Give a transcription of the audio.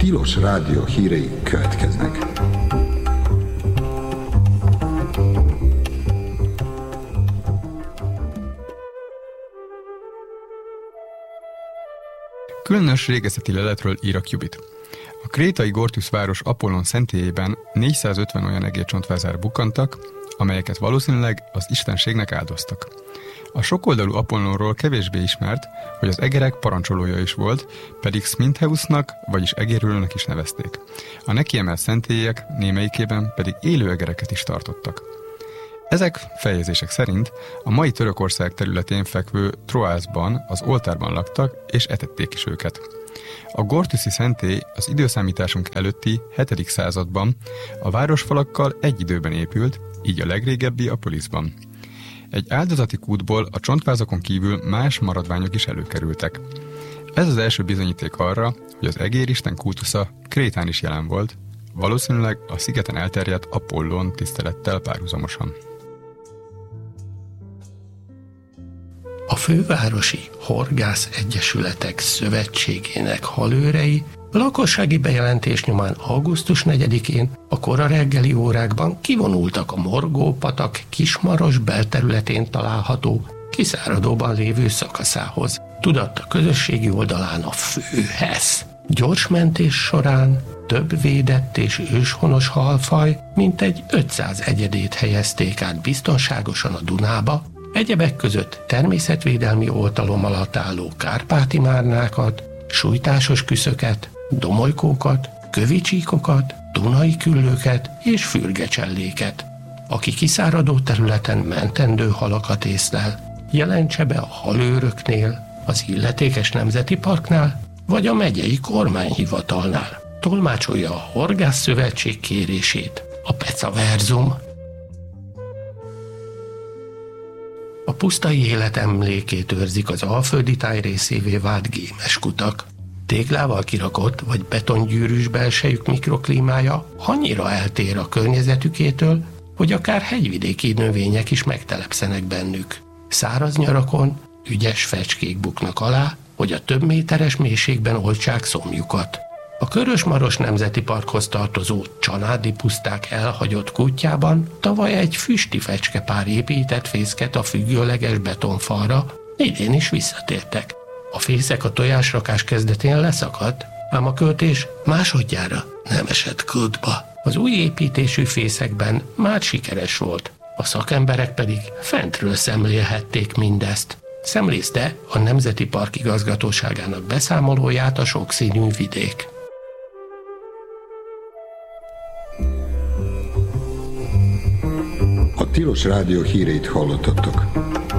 Tilos Rádió hírei következnek. Különös régészeti leletről ír a Cubit. A krétai Gortys város Apollon szentélyében 450 olyan egércsontvázár bukkantak, amelyeket valószínűleg az istenségnek áldoztak. A sokoldalú Apollonról kevésbé ismert, hogy az egerek parancsolója is volt, pedig Smintheusnak, vagyis egérülőnek is nevezték. A neki emelt szentélyek némelyikében pedig élő egereket is tartottak. Ezek feljegyzések szerint a mai Törökország területén fekvő Troászban, az oltárban laktak, és etették is őket. A gortyszi szentély az időszámításunk előtti 7. században a városfalakkal egy időben épült, így a legrégebbi a Poliszban. Egy áldozati kútból a csontvázakon kívül más maradványok is előkerültek. Ez az első bizonyíték arra, hogy az egéristen kultusza Krétán is jelen volt, valószínűleg a szigeten elterjedt Apollón tisztelettel párhuzamosan. A fővárosi Horgász Egyesületek Szövetségének halőrei a lakossági bejelentés nyomán augusztus 4-én a kora reggeli órákban kivonultak a Morgó-patak Kismaros belterületén található, kiszáradóban lévő szakaszához. Tudatta közösségi oldalán a főhez. Gyors mentés során több védett és őshonos halfaj, mintegy 500 egyedét helyezték át biztonságosan a Dunába, egyebek között természetvédelmi oltalom alatt álló kárpáti márnákat, sújtásos küszöket, domolykókat, kövicsíkokat, dunai küllőket és fürgecselléket. Aki kiszáradó területen mentendő halakat észlel, jelentse be a halőröknél, az illetékes nemzeti parknál vagy a megyei kormányhivatalnál. Tolmácsolja a Horgász Szövetség kérését a Pecaverzum. A pusztai élet emlékét őrzik az alföldi táj részévé vált gémes kutak. Téglával kirakott vagy betongyűrűs belsejük mikroklímája annyira eltér a környezetükétől, hogy akár hegyvidéki növények is megtelepszenek bennük. Száraz nyarakon ügyes fecskék buknak alá, hogy a több méteres mélységben oltsák szomjukat. A Körös-Maros Nemzeti Parkhoz tartozó Csanádi puszták elhagyott kútjában tavaly egy füsti fecskepár épített fészket a függőleges betonfalra, idén is visszatértek. A fészek a tojásrakás kezdetén leszakadt, ám a költés másodjára nem esett kútba. Az új építésű fészekben már sikeres volt, a szakemberek pedig fentről szemlélhették mindezt. Szemlézte a Nemzeti Park igazgatóságának beszámolóját a sokszínű vidék. A Tilos Rádió híreit hallottatok.